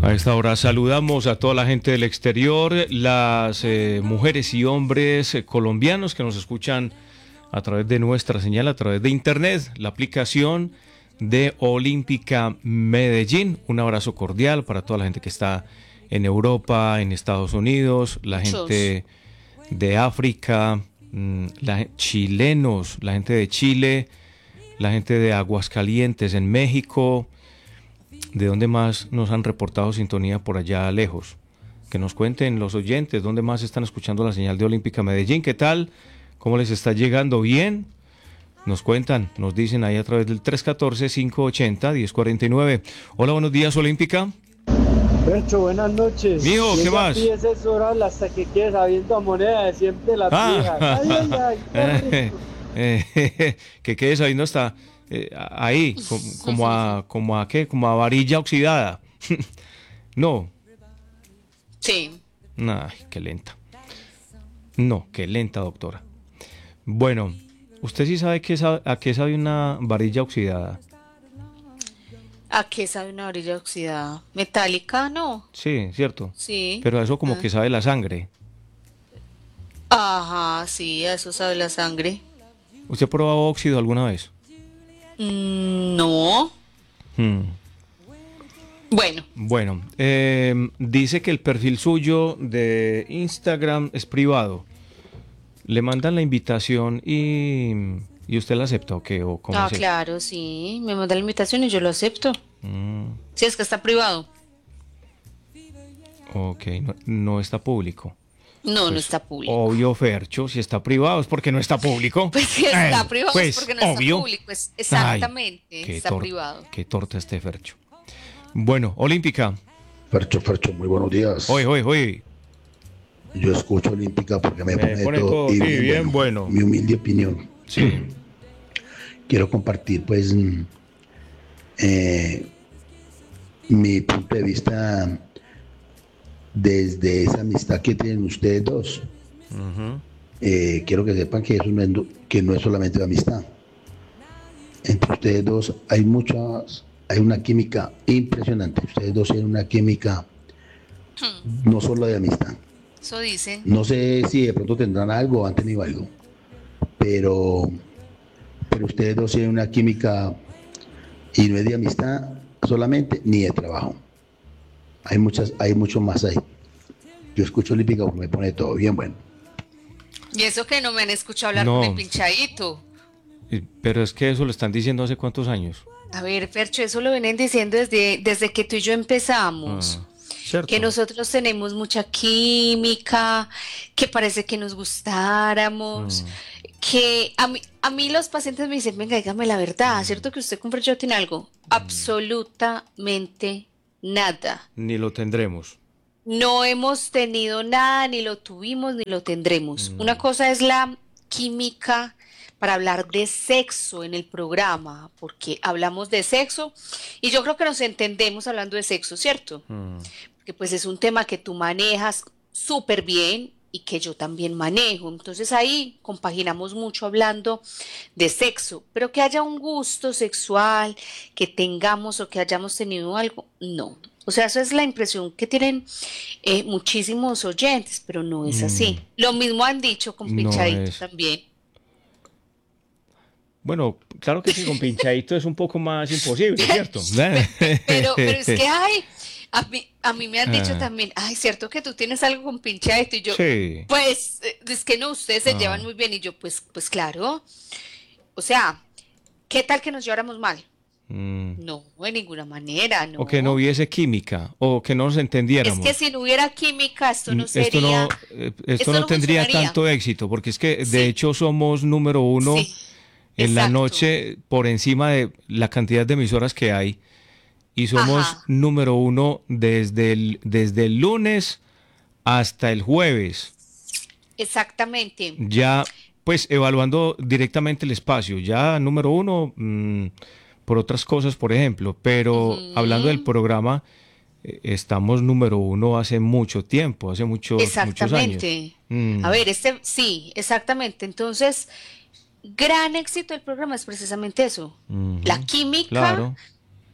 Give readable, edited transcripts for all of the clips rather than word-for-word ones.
A esta hora saludamos a toda la gente del exterior, las mujeres y hombres colombianos que nos escuchan a través de nuestra señal, a través de internet, la aplicación de Olímpica Medellín. Un abrazo cordial para toda la gente que está en Europa, en Estados Unidos, la gente de África, chilenos, la gente de Chile, la gente de Aguascalientes en México. ¿De dónde más nos han reportado sintonía por allá lejos? Que nos cuenten los oyentes, ¿dónde más están escuchando la señal de Olímpica Medellín? ¿Qué tal? ¿Cómo les está llegando? ¿Bien? Nos cuentan, nos dicen ahí a través del 314-580-1049. Hola, buenos días, Olímpica. Percho, buenas noches. Mijo, ¿qué más? Y ese es oral hasta que quede sabiendo a moneda de siempre la vieja. Ay, que quede sabiendo hasta... ahí, como a qué, como a varilla oxidada. No. Sí. Ay, qué lenta. No, qué lenta, doctora. Bueno, ¿usted sí sabe a qué sabe una varilla oxidada? ¿A qué sabe una varilla oxidada? ¿Metálica? No. Sí, cierto. Sí. Pero a eso como que sabe la sangre. Ajá, sí, a eso sabe la sangre. ¿Usted ha probado óxido alguna vez? No. Bueno, dice que el perfil suyo de Instagram es privado. Le mandan la invitación y usted la acepta, ¿o qué? ¿O cómo es eso? claro, sí. Me manda la invitación y yo lo acepto. Sí, es que está privado. Ok, no está público. No, no Pues, está público. Obvio, Fercho, si está privado es porque no está público. Pues si está privado pues, es porque no obvio. está público. Exactamente, Ay, está privado. Qué torta este Fercho. Bueno, Olímpica. Fercho, muy buenos días. Hoy. Yo escucho Olímpica porque me pone todo y sí, bien bueno. Mi humilde opinión. Sí. Quiero compartir, pues, mi punto de vista desde esa amistad que tienen ustedes dos. Quiero que sepan que eso que no es solamente una amistad. Entre ustedes dos hay una química impresionante. Ustedes dos tienen una química no solo de amistad. Eso dicen. No sé si de pronto tendrán algo o han tenido algo, pero ustedes dos tienen una química y no es de amistad solamente ni de trabajo. Hay mucho más ahí. Yo escucho Olímpica porque me pone todo bien bueno. Y eso que no me han escuchado hablar con el pinchadito. Pero es que eso lo están diciendo hace cuántos años. A ver, Percho, eso lo vienen diciendo desde que tú y yo empezamos. ¿Cierto? Que nosotros tenemos mucha química, que parece que nos gustáramos, que a mí los pacientes me dicen, venga, dígame la verdad, ¿cierto que usted con Percho tiene algo? Absolutamente nada. Ni lo tendremos. No hemos tenido nada, ni lo tuvimos, ni lo tendremos. Una cosa es la química para hablar de sexo en el programa, porque hablamos de sexo y yo creo que nos entendemos hablando de sexo, ¿cierto? Porque pues es un tema que tú manejas súper bien y que yo también manejo. Entonces ahí compaginamos mucho hablando de sexo, pero que haya un gusto sexual, que tengamos o que hayamos tenido algo, no. O sea, eso es la impresión que tienen muchísimos oyentes, pero no es así. Lo mismo han dicho con Pinchadito también. Bueno, claro que sí, con Pinchadito es un poco más imposible, ¿cierto? pero es que a mí me han dicho también, ay, cierto que tú tienes algo con Pinchadito, y yo, sí. Pues, es que no, ustedes se llevan muy bien, y yo, pues claro. O sea, ¿qué tal que nos lleváramos mal? No, de ninguna manera, no. O que no hubiese química, o que no nos entendiéramos. Es que si no hubiera química, esto no sería... Esto no tendría tanto éxito, porque es que de hecho somos número uno en la noche por encima de la cantidad de emisoras que hay, y somos número uno desde el lunes hasta el jueves. Exactamente. Ya, pues, evaluando directamente el espacio, ya número uno... por otras cosas, por ejemplo, pero hablando del programa, estamos número uno hace mucho tiempo, hace muchos años. Exactamente. A ver, sí, exactamente. Entonces, gran éxito del programa es precisamente eso. La química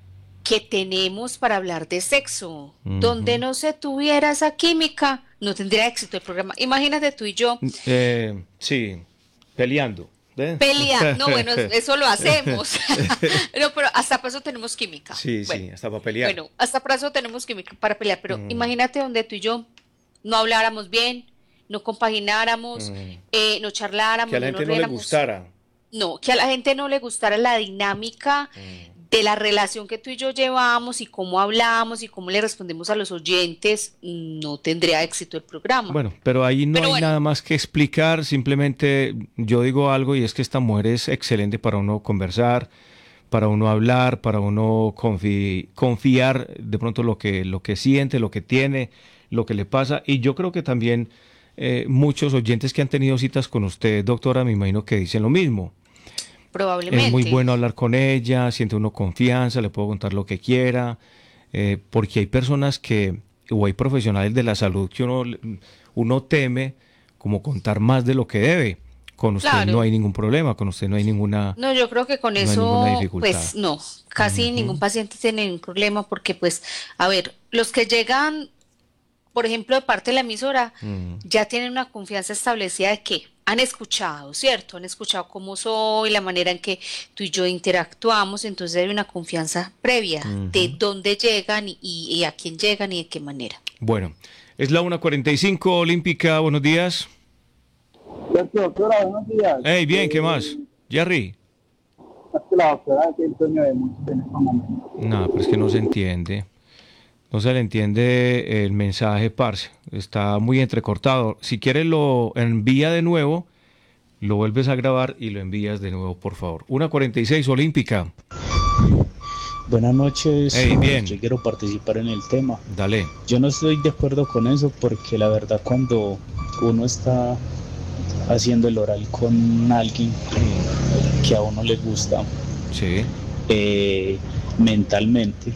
que tenemos para hablar de sexo. Donde Ujú. no se tuviera esa química, no tendría éxito el programa. Imagínate tú y yo Sí, peleando. ¿Ve? pelea. No, bueno, eso lo hacemos. No, pero hasta para eso tenemos química. Sí, Bueno, sí, hasta para pelear. bueno, hasta para eso tenemos química para pelear. Pero Mm, imagínate donde tú y yo no habláramos bien, no compagináramos, mm. no Que a charláramos, la no nos gente no le riéramos. gustara. No, que a la gente no le gustara la dinámica Mm. de la relación que tú y yo llevamos y cómo hablamos y cómo le respondemos a los oyentes, no tendría éxito el programa. Bueno, pero ahí no Pero hay bueno, nada más que explicar, simplemente yo digo algo y es que esta mujer es excelente para uno conversar, para uno hablar, para uno confiar de pronto lo que siente, lo que tiene, lo que le pasa. Y yo creo que también muchos oyentes que han tenido citas con usted, doctora, me imagino que dicen lo mismo. Es muy probablemente. bueno hablar con ella, siente uno confianza, le puedo contar lo que quiera, porque hay personas que, o hay profesionales de la salud que uno teme como contar más de lo que debe. Con usted no Claro. hay ningún problema, con usted No, yo creo que con no hay ninguna eso, dificultad. pues no, casi ningún Ujú. paciente tiene ningún problema porque, pues, a ver, los que llegan, por ejemplo, de parte de la emisora, Mm, ya tienen una confianza establecida de que han escuchado, ¿cierto? Han escuchado cómo soy, la manera en que tú y yo interactuamos, entonces hay una confianza previa de ujú. dónde llegan y a quién llegan y de qué manera. Bueno, es la 1:45 Olímpica, buenos días. Gracias, doctora, buenos días. Hey, bien, ¿qué más? Jerry. Es que la doctora es el sueño de muchos en estos momentos. No, pero es que no se entiende. No se le entiende el mensaje, parce. Está muy entrecortado. Si quieres lo envía de nuevo, lo vuelves a grabar y lo envías de nuevo, por favor. 1:46 Olímpica. Buenas noches, Hey, bien, yo quiero participar en el tema. dale. Yo no estoy de acuerdo con eso porque la verdad cuando uno está haciendo el oral con alguien que a uno le gusta Sí. eh, mentalmente,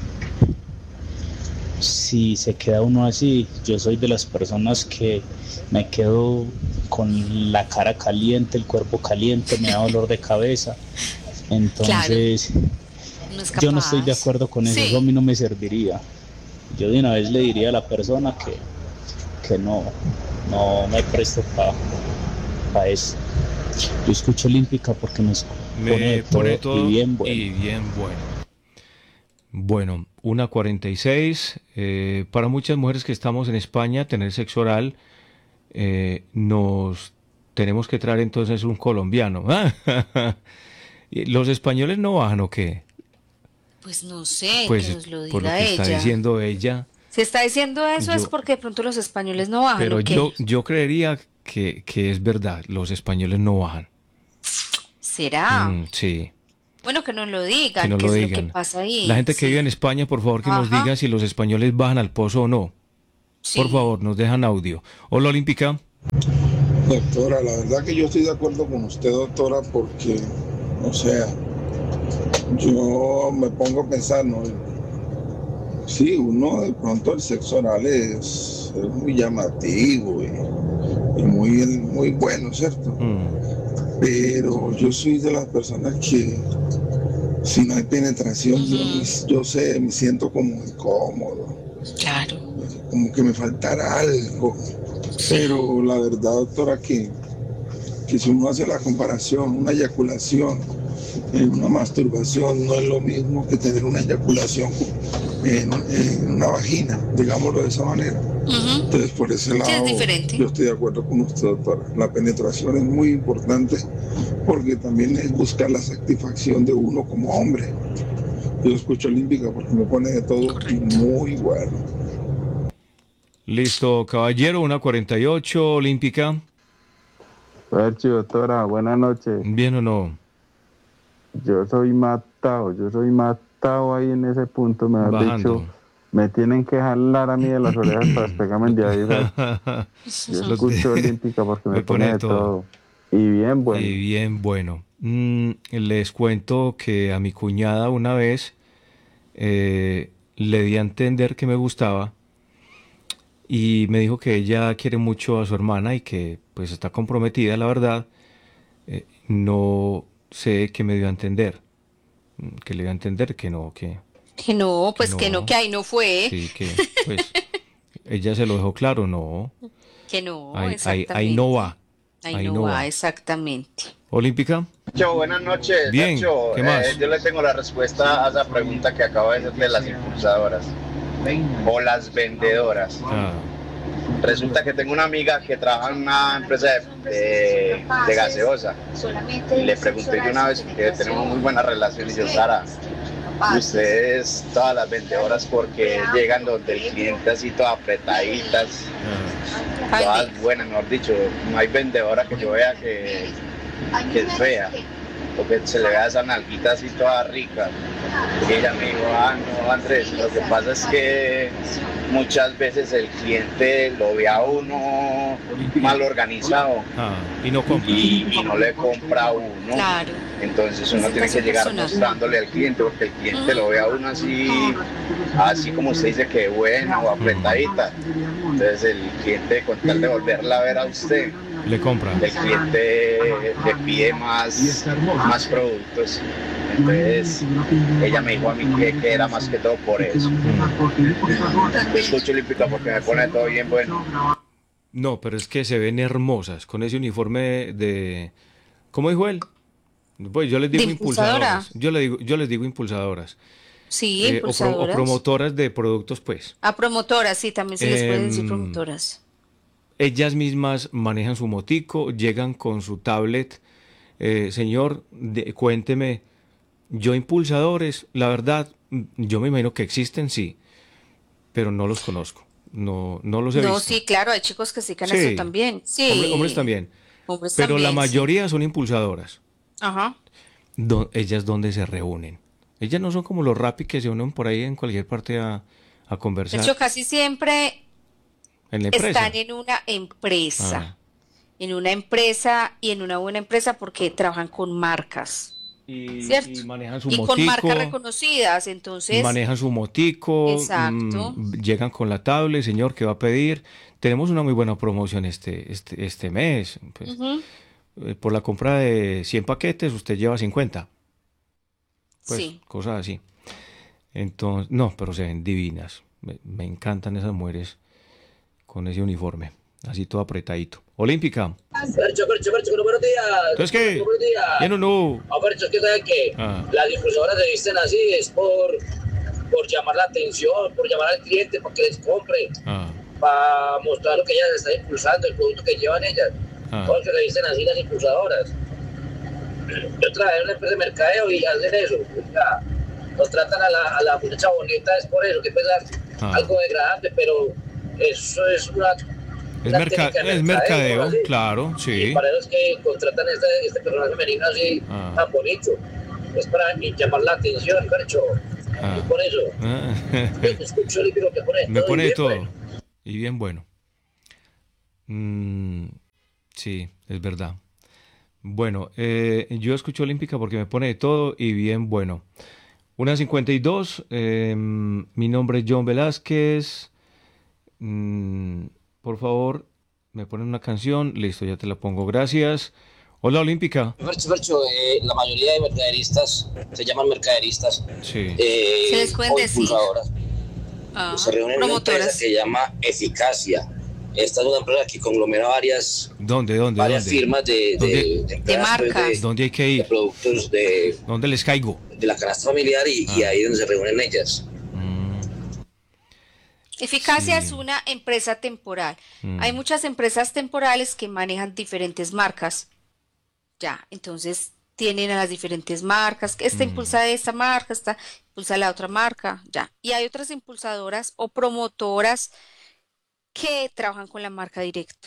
si se queda uno así, yo soy de las personas que me quedo con la cara caliente, el cuerpo caliente, me da dolor de cabeza. Claro, Entonces, no es yo no estoy de capaz. acuerdo con eso a Sí, mí no me serviría. Yo de una vez le diría a la persona que no, no me presto para eso. Yo escucho Olímpica porque me pone de Me pone todo y todo bien bueno. y bien bueno. Bueno, 1:46. Para muchas mujeres que estamos en España, tener sexo oral, nos tenemos que traer entonces un colombiano. ¿Y ¿los españoles no bajan o qué? pues no sé, que Pues nos lo por lo diga que está ella. diciendo ella, Si está diciendo eso es yo, porque de pronto los españoles no bajan, pero ¿o qué? yo creería que es verdad, los españoles no bajan. ¿Será? Sí, Bueno, que nos lo que digan, nos qué lo es lo que digan. pasa La ahí. gente que vive en Sí. España, por favor, que nos diga Ajá. si los españoles bajan al pozo o no. Por Sí. favor, nos dejan audio. Hola, Olímpica. Doctora, la verdad que yo estoy de acuerdo con usted, doctora, porque, o sea, yo me pongo a pensar, ¿no? Sí, uno de pronto el sexo oral es muy llamativo y muy bueno, ¿cierto? Mm, Pero yo soy de las personas que si no hay penetración, Ujú. yo sé, me siento como incómodo, Claro. como que me faltara algo. Sí. Pero la verdad, doctora, que si uno hace la comparación, una eyaculación en una masturbación no es lo mismo que tener una eyaculación en una vagina, digámoslo de esa manera. Ujú. Entonces, por ese Sí, es lado, diferente. yo estoy de acuerdo con usted, doctora. La penetración es muy importante porque también es buscar la satisfacción de uno como hombre. Yo escucho Olímpica porque me pone de todo y Correcto. muy bueno. listo, caballero, 1:48 Olímpica. Perchi, doctora, buenas noches. ¿Bien o no? Yo soy matado ahí en ese punto, mejor dicho, Bajando. me tienen que jalar a mí de las orejas para despegarme de ahí. Yo Los escucho de- Olímpica porque Me me pone pone de de todo. todo. Y bien Y bueno. bien, bueno. Les cuento que a mi cuñada una vez le di a entender que me gustaba y me dijo que ella quiere mucho a su hermana y que pues está comprometida, la verdad. No sé qué me dio a entender. Que le dio a entender que no, que Que no, pues que no, no. que ahí no fue. Sí, que pues ella se lo dejó claro, no. Que no, Ahí no exactamente. va. Ahí Ahí no no va, va. olímpica. Olímpica, Nacho, buenas noches, bien, Nacho. ¿qué más? Yo le tengo la respuesta a esa pregunta que acabo de hacer de las impulsadoras o las vendedoras. Ah, Resulta que tengo una amiga que trabaja en una empresa de gaseosa y le pregunté yo una vez que tenemos muy buena relación y yo, Sara, ustedes todas las vendedoras porque llegan donde el cliente así todas apretaditas, ah. todas buenas, mejor dicho, no hay vendedora que yo vea que es fea, porque se le vea esa nalguita así toda rica. Y ella me dijo, no Andrés, lo que pasa es que muchas veces el cliente lo ve a uno mal organizado Y no compra. y no le compra a uno. Claro. Entonces uno tiene que llegar mostrándole al cliente, porque el cliente lo ve a uno así como usted dice que bueno o apretadita. Entonces el cliente, con tal de volverla a ver a usted, Le compra. el cliente le pide más productos. Entonces ella me dijo a mí que era más que todo por eso. Escucho olímpica porque me pone todo bien bueno. No, pero es que se ven hermosas con ese uniforme de... ¿Cómo dijo él? Pues yo les digo ¿De impulsadora? impulsadoras. Yo les digo impulsadoras. Sí, O impulsadoras. promotoras de productos, pues. A promotoras, sí, también se les puede decir Em, promotoras. Ellas mismas manejan su motico, llegan con su tablet. Señor, cuénteme, yo impulsadores, la verdad, yo me imagino que existen, sí, pero no los conozco. No los he No, visto. sí, claro, hay chicos que se dedican a Sí. eso también. Sí. Hombres también. Hombres Pero la también, sí. mayoría son impulsadoras. Ajá. Ellas donde se reúnen. Ellas no son como los Rappi que se unen por ahí en cualquier parte a De conversar. hecho, casi siempre En la empresa. están en una empresa. Ah. En una empresa y en una buena empresa porque trabajan con marcas. ¿Cierto? Y manejan su Y motico. con marcas reconocidas, entonces. Manejan su motico. Exacto. Llegan con la tablet, señor, ¿qué va a pedir? Tenemos una muy buena promoción este mes. Pues, Ujú. por la compra de 100 paquetes, usted lleva 50. Pues, Sí. cosas así. Entonces, no, pero se ven divinas. Me encantan esas mujeres con ese uniforme, así todo apretadito. Olímpica. Percho, buenos días. ¿Entonces qué? Buenos días. ¿Bien o no? Percho, es que saben que las impulsadoras se visten así, es por llamar la atención, por llamar al cliente para que les compre, para mostrar lo que ellas están impulsando, el producto que llevan ellas. Todos se visten así las impulsadoras. Yo trabajé en una empresa de mercadeo y hacen eso. O sea, nos tratan a la muchacha bonita, es por eso, que es algo degradante, pero eso es una técnica de Es mercadeo, ¿vale? claro, sí. Y para eso es que contratan este personaje femenino así tan bonito. Es para llamar la atención, Percho. Y por eso, te escucho el libro que pone Me todo pone y bien todo. bueno. Y bien bueno. Sí, es verdad. Bueno, yo escucho Olímpica porque me pone de todo y bien bueno. 1:52. Mi nombre es John Velázquez. Por favor, me ponen una canción. Listo, ya te la pongo. Gracias. Hola, Olímpica. Fercho, la mayoría de mercaderistas se llaman mercaderistas. Sí. Se les pueden o decir. impulsadoras. Se reúnen en una empresa Promotoras. que se llama Eficacia. Esta es una empresa que conglomera varias ¿Dónde? firmas de empresas, pues, marcas. ¿Dónde hay que de ir? productos ¿Dónde les caigo? de la canasta familiar y ahí es donde se reúnen ellas. Eficacia Sí. es una empresa temporal. Hay muchas empresas temporales que manejan diferentes marcas. Ya, entonces tienen a las diferentes marcas. Esta impulsa esta marca, esta impulsa la otra marca. Ya. Y hay otras impulsadoras o promotoras que trabajan con la marca directa.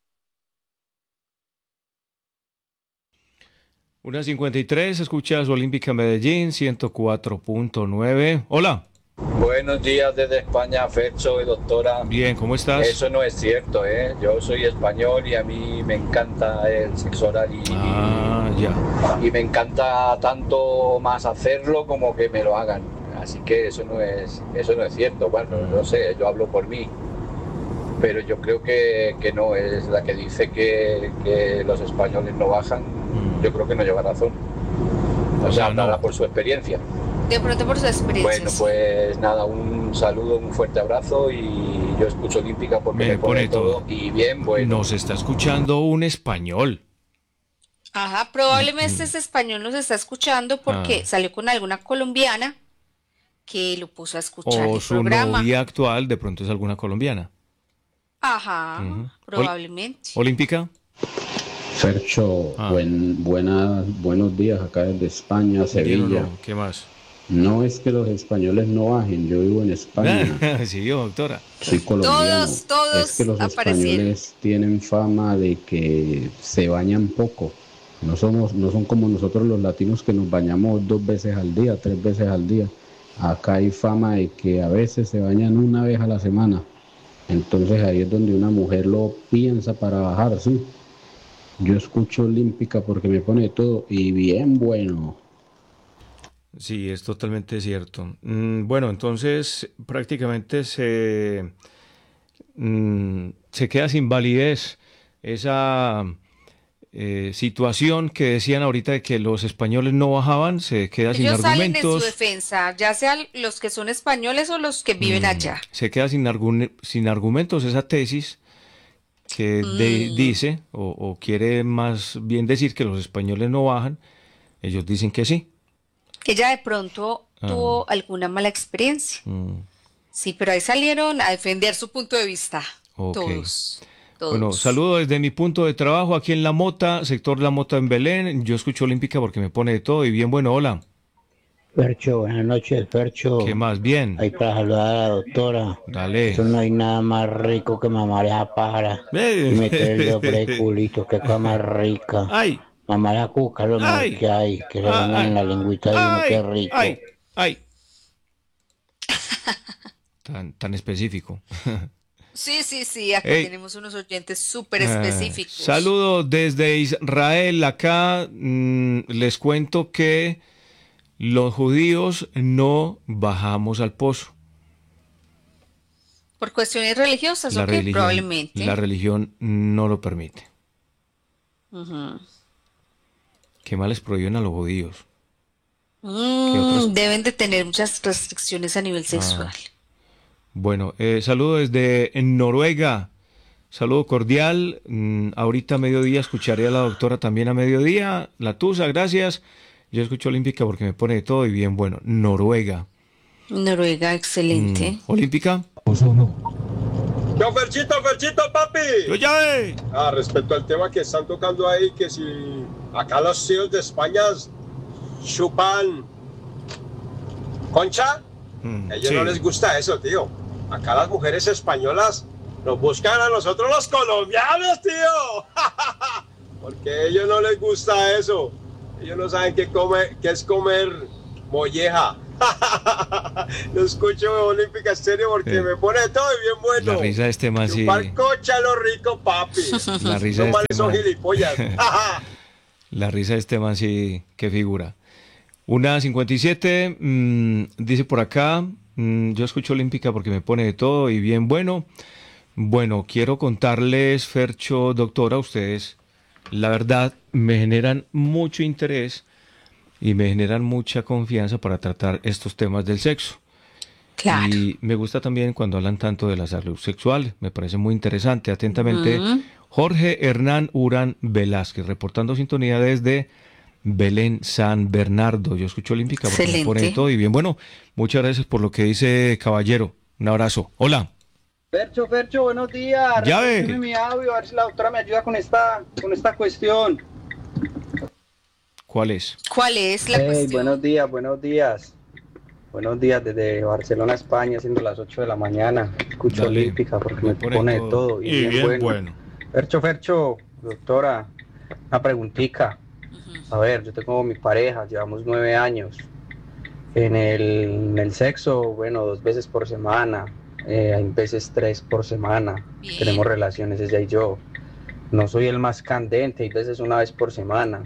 1:53, escuchas Olímpica Medellín 104.9. Hola. Buenos días desde España, Fercho y doctora. Bien, ¿cómo estás? Eso no es cierto, ¿eh? Yo soy español y a mí me encanta el sexo oral ya. y me encanta tanto más hacerlo como que me lo hagan. Así que eso no es cierto. Bueno, no sé, yo hablo por mí. Pero yo creo que no, es la que dice que los españoles no bajan. Yo creo que no lleva razón. O sea, hablará por su experiencia. De pronto por su experiencia. Bueno, pues nada, un saludo, un fuerte abrazo y yo escucho Olímpica porque me pone todo y bien, bueno. Nos está escuchando un español. Ajá, probablemente ese español nos está escuchando porque salió con alguna colombiana que lo puso a escuchar o el su programa. novia actual de pronto es alguna colombiana. Ajá, probablemente. ¿Olímpica? Fercho, buenos días acá desde España, Sevilla. No, ¿qué más? No es que los españoles no bajen, yo vivo en España. Sí, doctora. Soy colombiano. Todos es que los españoles tienen fama de que se bañan poco. No son como nosotros los latinos que nos bañamos 2 veces al día, 3 veces al día. Acá hay fama de que a veces se bañan 1 vez a la semana. Entonces ahí es donde una mujer lo piensa para bajar, sí. Yo escucho Olímpica porque me pone todo y bien bueno. Sí, es totalmente cierto. Bueno, entonces prácticamente se queda sin validez esa situación que decían ahorita de que los españoles no bajaban, se queda sin argumentos. Ellos salen en su defensa, ya sean los que son españoles o los que viven allá. Se queda sin argumentos esa tesis que dice, o quiere más bien decir que los españoles no bajan. Ellos dicen que sí. Ella de pronto tuvo alguna mala experiencia. Sí, pero ahí salieron a defender su punto de vista. Todos. Bueno, saludo desde mi punto de trabajo aquí en La Mota, sector La Mota en Belén. Yo escucho Olímpica porque me pone de todo y bien bueno, hola. Fercho, buenas noches, Fercho. ¿Qué más? Bien. Ahí para saludar a la doctora. Dale. Eso no hay nada más rico que mamar esa pájara y meterle por el culito, que cosa más rica. ¡Ay! Mamar la cuca, lo mejor que hay, que se vengan en la lengüita de uno, qué rico. ¡Ay! Tan específico. Sí, acá tenemos unos oyentes súper específicos. Saludos desde Israel, acá les cuento que los judíos no bajamos al pozo. ¿Por cuestiones religiosas o qué? Probablemente. La religión no lo permite. ¿Qué más les prohíben a los judíos? Deben de tener muchas restricciones a nivel sexual. Bueno, saludo desde Noruega, saludo cordial. Ahorita a mediodía escucharé a la doctora también a mediodía. La Tusa, gracias. Yo escucho Olímpica porque me pone de todo y bien bueno. Noruega, excelente. ¿Olímpica? Yo, Ferchito, papi. Yo ya respecto al tema que están tocando ahí, que si acá los tíos de España chupan concha, a ellos no les gusta eso, tío. Acá las mujeres españolas nos buscan a nosotros los colombianos, tío. Porque a ellos no les gusta eso. Ellos no saben qué es comer molleja. Lo escucho Olímpica Estéreo porque me pone todo y bien bueno. La risa de este man, sí. Cocha lo rico, papi. La risa de este son gilipollas. La risa de este man, sí, qué figura. 1:57, dice por acá, yo escucho Olímpica porque me pone de todo y bien bueno. Bueno, quiero contarles, Fercho, doctora, ustedes, la verdad, me generan mucho interés y me generan mucha confianza para tratar estos temas del sexo. Claro. Y me gusta también cuando hablan tanto de la salud sexual, me parece muy interesante. Atentamente, Jorge Hernán Urán Velázquez, reportando sintonía desde Belén, San Bernardo. Yo escucho Olímpica porque me pone de todo y bien bueno. Muchas gracias por lo que dice, caballero. Un abrazo. Hola. Fercho, buenos días. Ya ve. Mi audio, a ver si la doctora me ayuda con esta cuestión. ¿Cuál es? ¿Cuál es la cuestión? Buenos días. Buenos días desde Barcelona, España, siendo las 8 de la mañana. Escucho Olímpica porque me pone de todo. Y bien bueno. Fercho, doctora, una preguntita. A ver, yo tengo mi pareja, llevamos 9 años. En el sexo, bueno, 2 veces por semana, hay veces 3 por semana. Bien. Tenemos relaciones ella y yo. No soy el más candente, hay veces 1 vez por semana.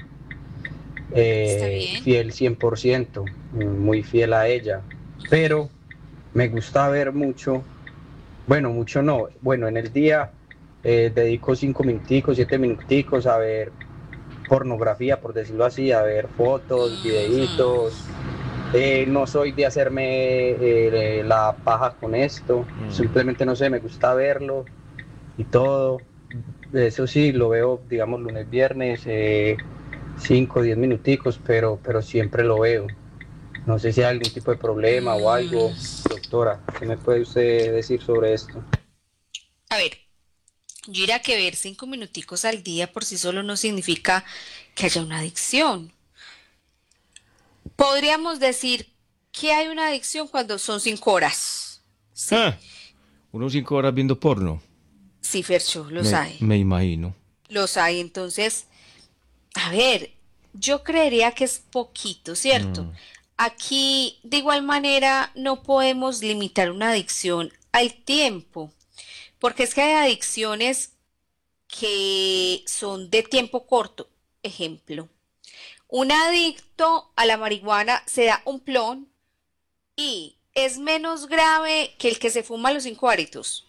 Fiel 100%, muy fiel a ella. Pero me gusta ver mucho, mucho no, en el día dedico 5 minuticos, 7 minuticos a ver pornografía, por decirlo así, a ver fotos, videitos, No soy de hacerme la paja con esto, simplemente no sé, me gusta verlo y todo. Eso sí, lo veo, digamos, lunes, viernes, 5, 10 minuticos, pero siempre lo veo. No sé si hay algún tipo de problema o algo. Doctora, ¿qué me puede usted decir sobre esto? A ver, yo diría que ver 5 minuticos al día por sí solo no significa que haya una adicción. Podríamos decir que hay una adicción cuando son 5 horas. Sí, Unos 5 horas viendo porno. sí, Fercho, los hay. Me imagino. Los hay, entonces, a ver, yo creería que es poquito, ¿cierto? Aquí, de igual manera, no podemos limitar una adicción al tiempo, porque es que hay adicciones que son de tiempo corto. Ejemplo, un adicto a la marihuana se da un plon y es menos grave que el que se fuma los 5 háritos.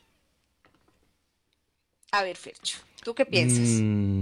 A ver, Fercho, ¿tú qué piensas?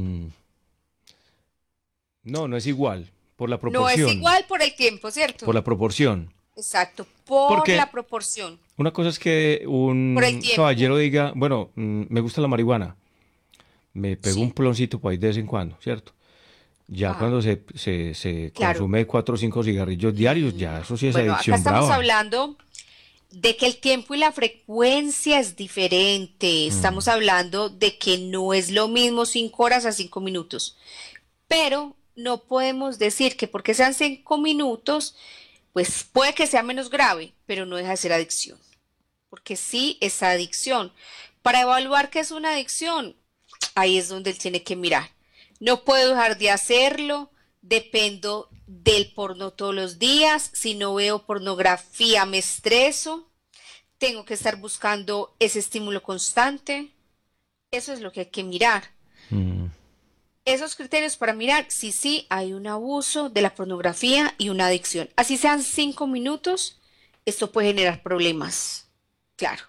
No, no es igual, por la No proporción. es igual por el tiempo, ¿cierto? Por la proporción. Exacto, por Porque la proporción. una cosa es que un Por el tiempo. caballero diga, bueno, me gusta la marihuana, me pego un ploncito por ahí de vez en cuando, ¿cierto? Ya cuando se Claro. consume 4 o 5 cigarrillos diarios, ya eso sí es Bueno, acá adicción estamos brava. hablando de que el tiempo y la frecuencia es diferente. Estamos hablando de que no es lo mismo 5 horas a 5 minutos. Pero no podemos decir que porque sean 5 minutos, pues puede que sea menos grave, pero no deja de ser adicción. Porque sí es adicción. Para evaluar qué es una adicción, ahí es donde él tiene que mirar. No puedo dejar de hacerlo, dependo del porno todos los días, si no veo pornografía me estreso, tengo que estar buscando ese estímulo constante. Eso es lo que hay que mirar. Esos criterios para mirar si sí hay un abuso de la pornografía y una adicción. Así sean 5 minutos, esto puede generar problemas. Claro.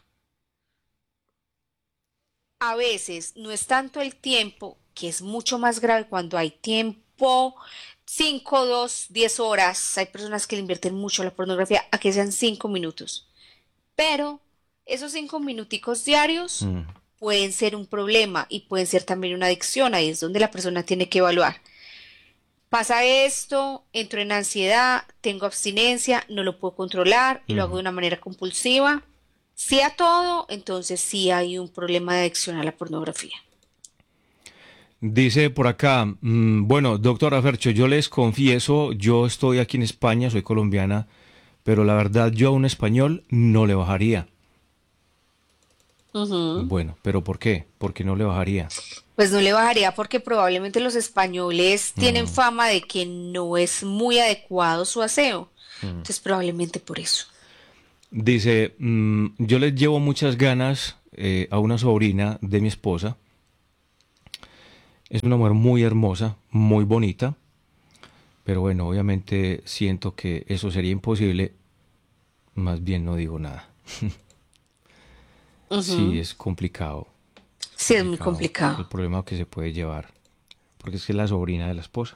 A veces no es tanto el tiempo, que es mucho más grave cuando hay tiempo, 5, 2, 10 horas. Hay personas que le invierten mucho a la pornografía, a que sean 5 minutos. Pero esos 5 minuticos diarios pueden ser un problema y pueden ser también una adicción. Ahí es donde la persona tiene que evaluar. Pasa esto, entro en ansiedad, tengo abstinencia, no lo puedo controlar, lo hago de una manera compulsiva. Si a todo, entonces sí hay un problema de adicción a la pornografía. Dice por acá, bueno, doctora Fercho, yo les confieso, yo estoy aquí en España, soy colombiana, pero la verdad yo a un español no le bajaría. Bueno, ¿pero por qué? ¿Por qué no le bajaría? Pues no le bajaría porque probablemente los españoles tienen fama de que no es muy adecuado su aseo. Entonces probablemente por eso. Dice, yo les llevo muchas ganas a una sobrina de mi esposa. Es una mujer muy hermosa, muy bonita, pero bueno, obviamente siento que eso sería imposible, más bien no digo nada. Sí, es complicado. Sí, es muy complicado. El problema que se puede llevar, porque es que es la sobrina de la esposa.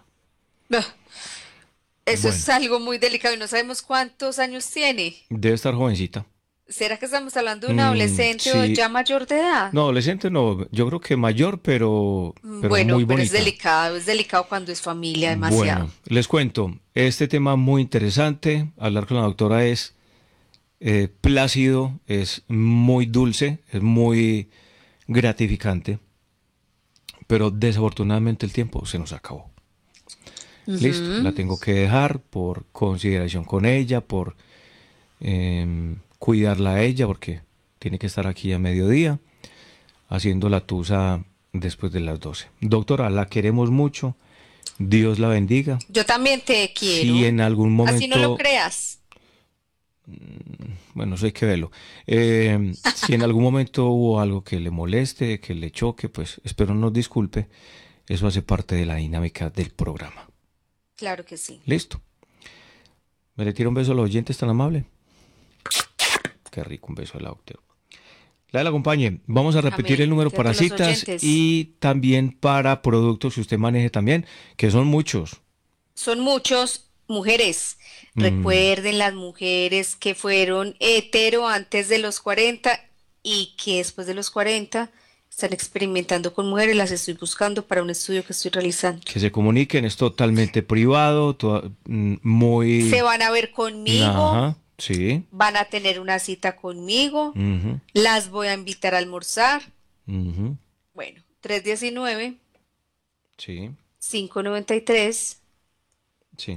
Eso es algo muy delicado y no sabemos cuántos años tiene. Debe estar jovencita. ¿Será que estamos hablando de un adolescente o ya mayor de edad? No, adolescente no, yo creo que mayor, pero bueno, muy pero bonita. es delicado cuando es familia demasiado. Bueno, les cuento, este tema muy interesante, hablar con la doctora es plácido, es muy dulce, es muy gratificante, pero desafortunadamente el tiempo se nos acabó. Listo, la tengo que dejar por consideración con ella, por cuidarla a ella, porque tiene que estar aquí a mediodía, haciendo la tusa después de las 12. Doctora, la queremos mucho, Dios la bendiga. Yo también te quiero. Si en algún momento... Así no lo creas. Bueno, eso hay que verlo. Si en algún momento hubo algo que le moleste, que le choque, pues espero nos disculpe. Eso hace parte de la dinámica del programa. Claro que sí. Listo. ¿Me le tiro un beso a los oyentes tan amable? Qué rico, un beso al autor. La acompañe. Vamos a repetir el número para citas y también para productos que usted maneje también, que son muchos. Son muchos. mujeres, recuerden las mujeres que fueron hetero antes de los 40 y que después de los 40 están experimentando con mujeres, las estoy buscando para un estudio que estoy realizando. Que se comuniquen, es totalmente privado, muy... Se van a ver conmigo. Ajá, sí. Van a tener una cita conmigo. Las voy a invitar a almorzar. Bueno, 319. Sí. 593. Sí.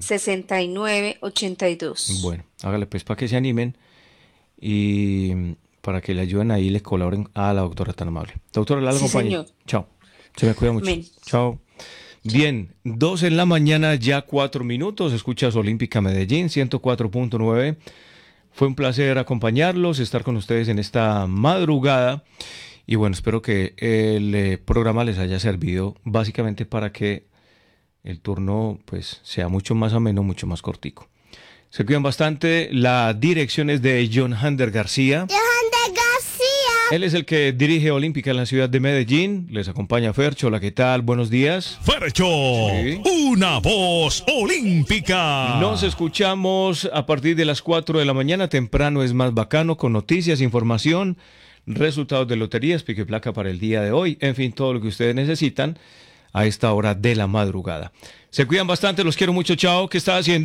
6982. Bueno, hágale pues para que se animen y para que le ayuden ahí y le colaboren a la doctora tan amable. Doctora, la acompaño. Chao. Se me cuida mucho. Amén. Chao. Bien, 2 en la mañana, ya 4 minutos. Escuchas Olímpica Medellín, 104.9. Fue un placer acompañarlos, estar con ustedes en esta madrugada. Y bueno, espero que el programa les haya servido básicamente para que el turno pues sea mucho más ameno, mucho más cortico. Se cuidan bastante. La dirección es de John Hander García. Él es el que dirige Olímpica en la ciudad de Medellín. Les acompaña Fercho. Hola, ¿qué tal? Buenos días. Fercho, sí. Una voz olímpica. Nos escuchamos a partir de las 4 de la mañana. Temprano es más bacano, con noticias, información, resultados de loterías, pico y placa para el día de hoy. En fin, todo lo que ustedes necesitan a esta hora de la madrugada. Se cuidan bastante, los quiero mucho. Chao. ¿Qué está haciendo?